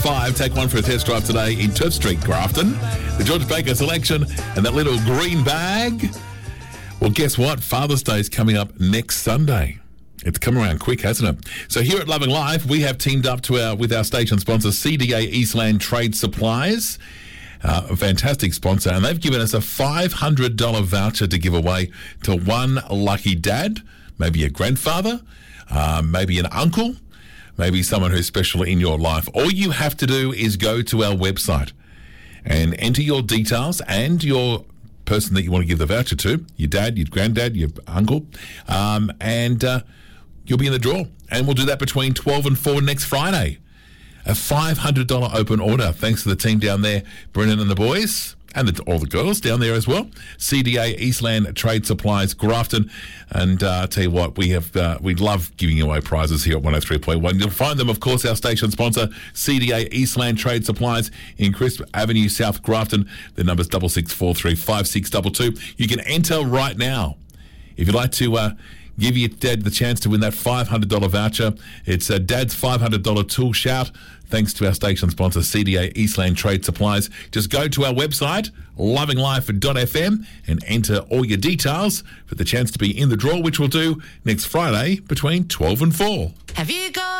5, take one for a test drive today in Turf Street, Grafton. The George Baker selection and that little green bag. Well, guess what? Father's Day is coming up next Sunday. It's come around quick, hasn't it? So here at Loving Life, we have teamed up with our station sponsor, CDA Eastland Trade Supplies, a fantastic sponsor, and they've given us a $500 voucher to give away to one lucky dad, maybe a grandfather, maybe an uncle, maybe someone who's special in your life. All you have to do is go to our website and enter your details and your person that you want to give the voucher to, your dad, your granddad, your uncle, and you'll be in the draw. And we'll do that between 12 and 4 next Friday. A $500 open order, thanks to the team down there, Brennan and the boys, and all the girls down there as well. CDA Eastland Trade Supplies, Grafton. And I tell you what, we love giving away prizes here at 103.1. You'll find them, of course, our station sponsor, CDA Eastland Trade Supplies in Crisp Avenue, South Grafton. The number's 66435622. You can enter right now. If you'd like to give your dad the chance to win that $500 voucher, it's Dad's $500 tool shout, thanks to our station sponsor, CDA Eastland Trade Supplies. Just go to our website, lovinglife.fm, and enter all your details for the chance to be in the draw, which we'll do next Friday between 12 and 4. Have you got